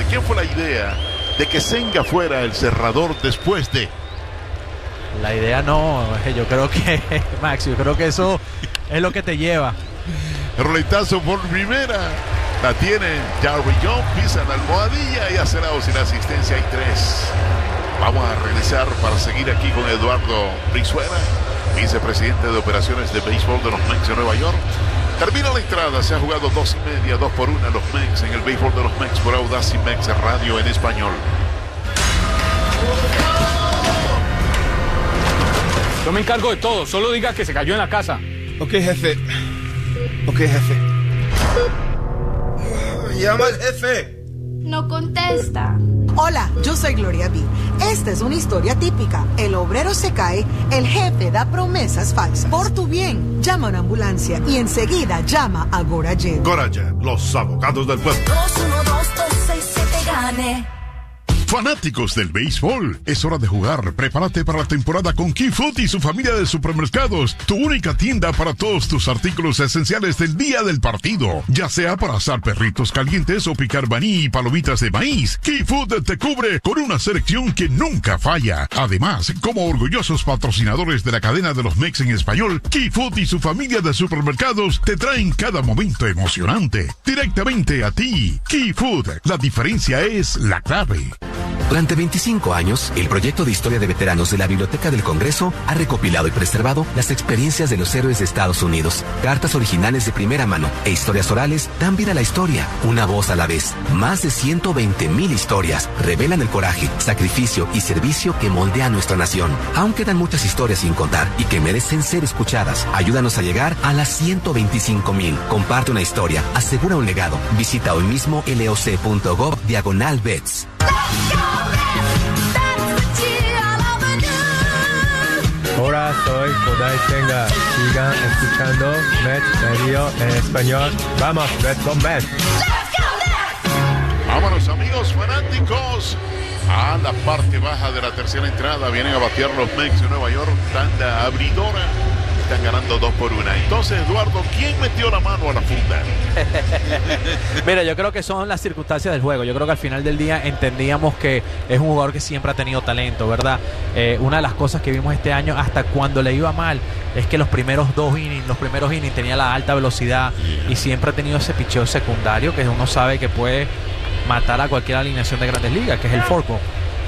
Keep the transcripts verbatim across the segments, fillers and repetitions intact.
quién fue la idea de que Senga fuera el cerrador después de? La idea no, yo creo que, Max, yo creo que eso es lo que te lleva. El roletazo por primera. La tiene Jarry John, pisa la almohadilla y hace la sin asistencia. Hay tres. Vamos a regresar para seguir aquí con Eduardo Brizuela, vicepresidente de operaciones de béisbol de los Mets de Nueva York. Termina la entrada, se ha jugado dos y media, dos por una los Mets en el béisbol de los Mets por Audacy Mets Radio en español. Yo me encargo de todo, solo diga que se cayó en la casa. Ok, jefe. Ok, jefe. Llama al jefe. No contesta. Hola, yo soy Gloria B. Esta es una historia típica. El obrero se cae, el jefe da promesas falsas. Por tu bien, llama a una ambulancia y enseguida llama a Gorayen. Gorayen, los abogados del pueblo. dos uno dos dos seis siete gane. Fanáticos del béisbol, es hora de jugar. Prepárate para la temporada con Key Food y su familia de supermercados. Tu única tienda para todos tus artículos esenciales del día del partido. Ya sea para asar perritos calientes o picar maní y palomitas de maíz, Key Food te cubre con una selección que nunca falla. Además, como orgullosos patrocinadores de la cadena de los Mets en español, Key Food y su familia de supermercados te traen cada momento emocionante. Directamente a ti. Key Food, la diferencia es la clave. Durante veinticinco años, el proyecto de historia de veteranos de la Biblioteca del Congreso ha recopilado y preservado las experiencias de los héroes de Estados Unidos. Cartas originales de primera mano e historias orales dan vida a la historia, una voz a la vez. Más de ciento veinte mil historias revelan el coraje, sacrificio y servicio que moldea nuestra nación. Aún quedan muchas historias sin contar y que merecen ser escuchadas. Ayúdanos a llegar a las ciento veinticinco mil. Comparte una historia, asegura un legado. Visita hoy mismo loc.gov diagonal vets. Hola, soy Kodai Senga. Sigan escuchando Mets Radio en español. Vamos, Mets con Mets. Vámonos, amigos fanáticos, a la parte baja de la tercera entrada. Vienen a batear los Mets de Nueva York. Tanda abridora. Están ganando dos por una. Entonces, Eduardo, ¿quién metió la mano a la funda? Mira, yo creo que son las circunstancias del juego. Yo creo que al final del día entendíamos que es un jugador que siempre ha tenido talento, ¿verdad? Eh, una de las cosas que vimos este año, hasta cuando le iba mal, es que los primeros dos innings, los primeros innings tenía la alta velocidad y siempre ha tenido ese picheo secundario que uno sabe que puede matar a cualquier alineación de Grandes Ligas, que es el forkball.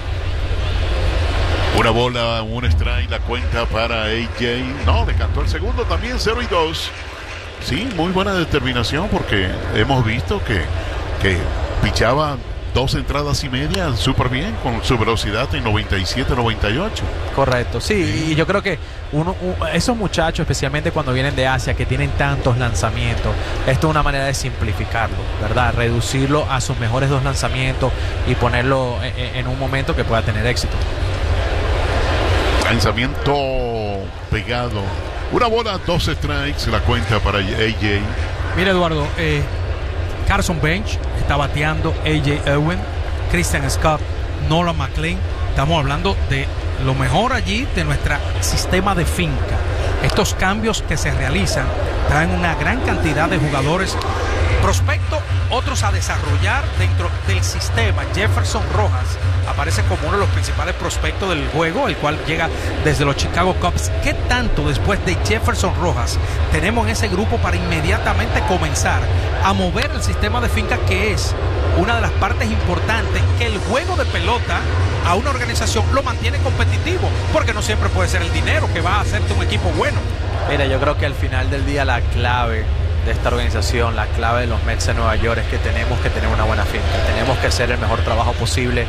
Una bola, un strike, la cuenta para A J. No, le cantó el segundo también, cero y dos. Sí, muy buena determinación porque hemos visto que, que pichaba dos entradas y media súper bien con su velocidad en noventa y siete, noventa y ocho. Correcto, sí, y yo creo que uno, uno, esos muchachos, especialmente cuando vienen de Asia, que tienen tantos lanzamientos, esto es una manera de simplificarlo, ¿verdad? Reducirlo a sus mejores dos lanzamientos y ponerlo en, en un momento que pueda tener éxito. Lanzamiento pegado. Una bola, dos strikes, la cuenta para A J. Mira, Eduardo, eh, Carson Bench está bateando, A J Irwin, Christian Scott, Nolan McLean. Estamos hablando de lo mejor allí de nuestro sistema de finca. Estos cambios que se realizan traen una gran cantidad de jugadores prospectos, otros a desarrollar dentro del sistema. Jefferson Rojas aparece como uno de los principales prospectos del juego, el cual llega desde los Chicago Cubs. ¿Qué tanto después de Jefferson Rojas tenemos en ese grupo para inmediatamente comenzar a mover el sistema de finca, que es una de las partes importantes que el juego de pelota a una organización lo mantiene competitivo? Porque no siempre puede ser el dinero que va a hacerte un equipo bueno. Mira, yo creo que al final del día la clave de esta organización, la clave de los Mets de Nueva York, es que tenemos que tener una buena finca, tenemos que hacer el mejor trabajo posible,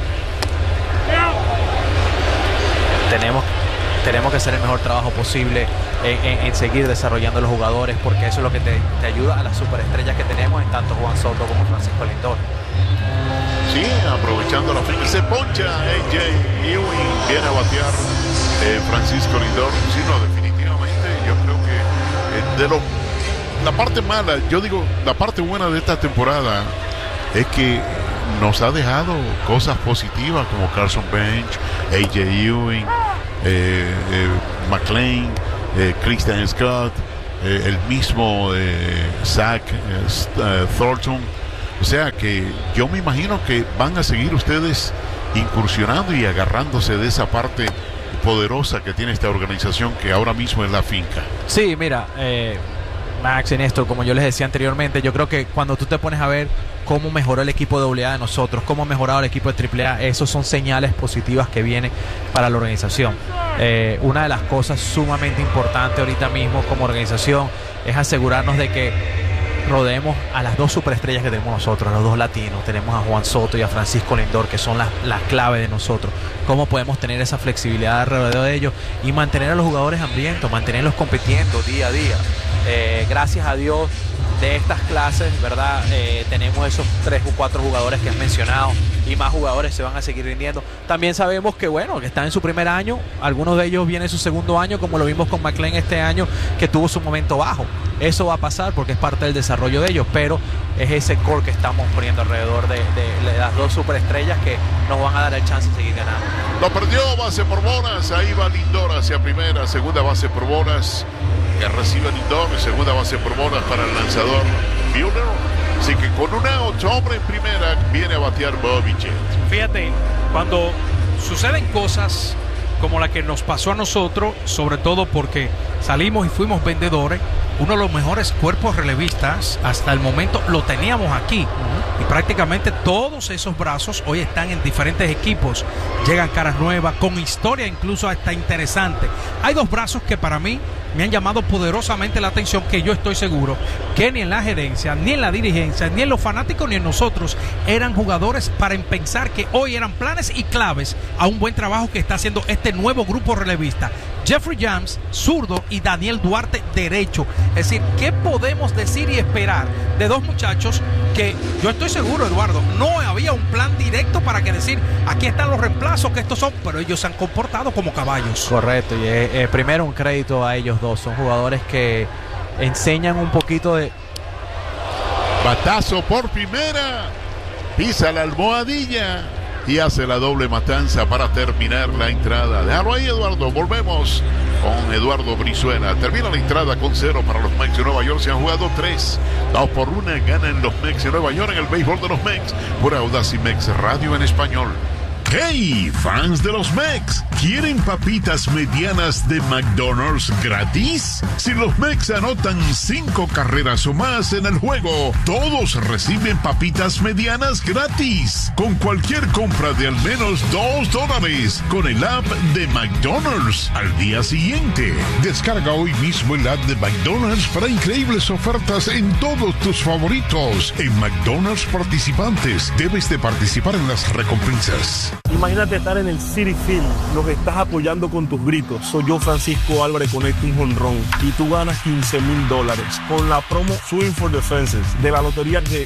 tenemos, tenemos que hacer el mejor trabajo posible en, en, en seguir desarrollando los jugadores, porque eso es lo que te, te ayuda a las superestrellas que tenemos en tanto Juan Soto como Francisco Lindor. Sí, aprovechando la finca, se poncha A J Ewing, viene a batear eh, Francisco Lindor. Sí, no, definitivamente yo creo que eh, de lo la parte mala, yo digo, la parte buena de esta temporada es que nos ha dejado cosas positivas como Carson Bench, A J Ewing, eh, eh, McLean, eh, Christian Scott, eh, el mismo eh, Zach eh, Thornton. O sea que yo me imagino que van a seguir ustedes incursionando y agarrándose de esa parte poderosa que tiene esta organización que ahora mismo es la finca. Sí, mira, eh, Max y Néstor, como yo les decía anteriormente, yo creo que cuando tú te pones a ver cómo mejoró el equipo de doble A de nosotros, cómo ha mejorado el equipo de triple A, esos son señales positivas que vienen para la organización. Eh, una de las cosas sumamente importantes ahorita mismo como organización es asegurarnos de que rodeemos a las dos superestrellas que tenemos nosotros, a los dos latinos. Tenemos a Juan Soto y a Francisco Lindor, que son las la clave de nosotros. Cómo podemos tener esa flexibilidad alrededor de ellos y mantener a los jugadores hambrientos, mantenerlos compitiendo día a día. Eh, gracias a Dios de estas clases, ¿verdad? Eh, tenemos esos tres o cuatro jugadores que has mencionado y más jugadores se van a seguir rindiendo. También sabemos que, bueno, que están en su primer año, algunos de ellos vienen en su segundo año, como lo vimos con McLean este año, que tuvo su momento bajo. Eso va a pasar porque es parte del desarrollo de ellos, pero es ese core que estamos poniendo alrededor de, de, de las dos superestrellas que nos van a dar el chance de seguir ganando. Lo perdió, base por bolas, ahí va Lindor hacia primera, segunda base por bolas, que recibe Lindor, segunda base por bolas para el lanzador Buehler. Así que con un out, hombre en primera, viene a batear Bobby Witt. Fíjate, cuando suceden cosas como la que nos pasó a nosotros, sobre todo porque salimos y fuimos vendedores, uno de los mejores cuerpos relevistas hasta el momento lo teníamos aquí. Uh-huh. Y prácticamente todos esos brazos hoy están en diferentes equipos. Llegan caras nuevas, con historia incluso hasta interesante. Hay dos brazos que para mí me han llamado poderosamente la atención, que yo estoy seguro que ni en la gerencia, ni en la dirigencia, ni en los fanáticos, ni en nosotros eran jugadores para pensar que hoy eran planes y claves a un buen trabajo que está haciendo este nuevo grupo relevista. Jeffrey Jams, zurdo, y Daniel Duarte, derecho. Es decir, ¿qué podemos decir y esperar de dos muchachos que yo estoy seguro, Eduardo, no había un plan directo para que decir, aquí están los reemplazos que estos son, pero ellos se han comportado como caballos? Correcto, y eh, eh, primero un crédito a ellos dos. Son jugadores que enseñan un poquito de... Batazo por primera, pisa la almohadilla y hace la doble matanza para terminar la entrada. Déjalo ahí, Eduardo. Volvemos con Eduardo Brizuela. Termina la entrada con cero para los Mets de Nueva York. Se han jugado tres. Dos por una ganan los Mets de Nueva York en el béisbol de los Mets por Audacy Mex Radio en español. ¡Hey, fans de los Mex! ¿Quieren papitas medianas de McDonald's gratis? Si los Mex anotan cinco carreras o más en el juego, todos reciben papitas medianas gratis. Con cualquier compra de al menos dos dólares con el app de McDonald's al día siguiente. Descarga hoy mismo el app de McDonald's para increíbles ofertas en todos tus favoritos. En McDonald's participantes, debes de participar en las recompensas. Imagínate estar en el Citi Field, lo que estás apoyando con tus gritos. Soy yo, Francisco Álvarez, conecto un jonrón y tú ganas quince mil dólares con la promo Swing for the Fences de la lotería que